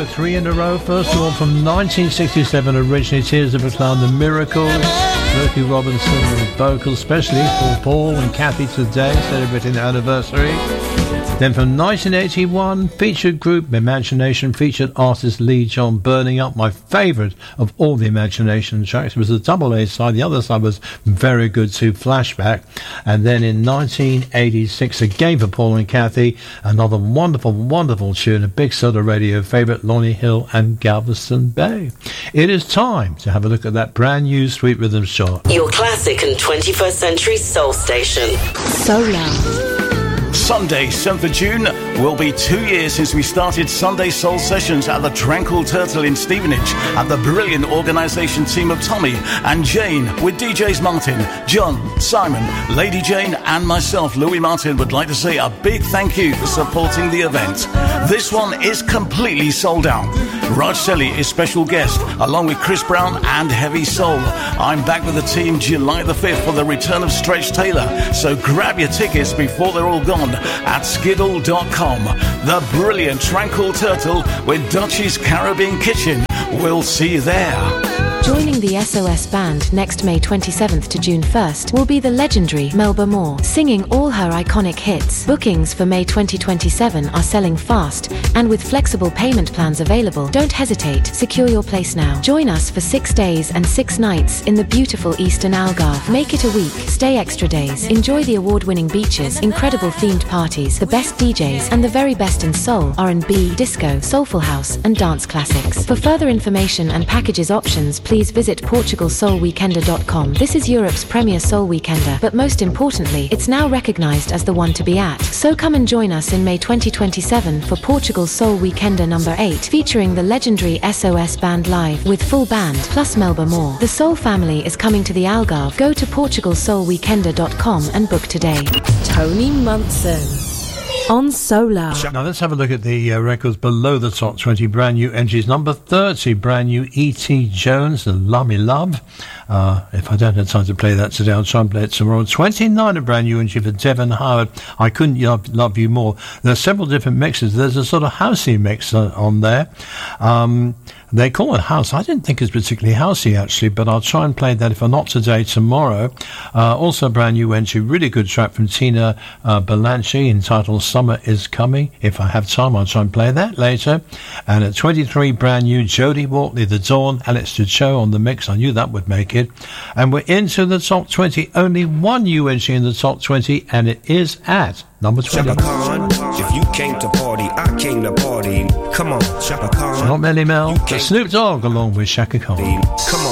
Radio, 3 in a row. First of all, from 1967, originally Tears of a Clown, The Miracles, Smokey Robinson on vocals, especially for Paul and Kathy today, celebrating their anniversary. Then from 1981, featured group Imagination, featured artist Lee John, Burning Up, my favourite of all the Imagination tracks. It was the double A side, the other side was very good too, Flashback. And then in 1986, again for Paul and Kathy, another wonderful, wonderful tune, a big sort of radio favourite, Lonnie Hill and Galveston Bay. It is time to have a look at that brand new Sweet Rhythms chart. Your classic and 21st century soul station. Solar. Sunday, 7th of June, will be 2 years since we started Sunday Soul Sessions at the Tranquil Turtle in Stevenage at the brilliant organisation team of Tommy and Jane with DJs Martin, John, Simon, Lady Jane and myself, Louis Martin, would like to say a big thank you for supporting the event. This one is completely sold out. Raj Selly is special guest along with Chris Brown and Heavy Soul. I'm back with the team July the 5th for the return of Stretch Taylor, so grab your tickets before they're all gone at skiddle.com. The brilliant Tranquil Turtle with Dutchie's Caribbean Kitchen. We'll see you there. Joining the SOS Band next May 27th to June 1st will be the legendary Melba Moore, singing all her iconic hits. Bookings for May 2027 are selling fast, and with flexible payment plans available, don't hesitate, secure your place now. Join us for 6 days and 6 nights in the beautiful Eastern Algarve. Make it a week, stay extra days, enjoy the award-winning beaches, incredible themed parties, the best DJs, and the very best in soul, R&B, disco, soulful house, and dance classics. For further information and packages options, please visit PortugalSoulWeekender.com. This is Europe's premier soul weekender, but most importantly, it's now recognised as the one to be at. So come and join us in May 2027 for Portugal Soul Weekender number 8, featuring the legendary SOS Band live with full band, plus Melba Moore. The Soul family is coming to the Algarve. Go to PortugalSoulWeekender.com and book today. Tony Munson on Solar. Now let's have a look at the records below the top 20 brand new entries. Number 30, brand new E.T. Jones, the Lummy Love. If I don't have time to play that today, I'll try and play it tomorrow. 29, a brand new entry for Devon Howard, I Couldn't Love You More. There are several different mixes. There's a sort of housey mix on there. They call it house. I didn't think it's particularly housey, actually, but I'll try and play that, if I'm not today, tomorrow. Also a brand new entry, really good track from Tina Balanchi entitled Summer Is Coming. If I have time, I'll try and play that later. And at 23, brand new, Jodie Walkley, The Dawn, Alex Ducho on the mix. I knew that would make it. And we're into the top 20. Only one new entry in the top 20, and it is at number 20. Chaka Khan, if you came to party, I came to party. Come on, Chaka Khan. Not Melly Mel, but Snoop Dogg along with Chaka Khan. Come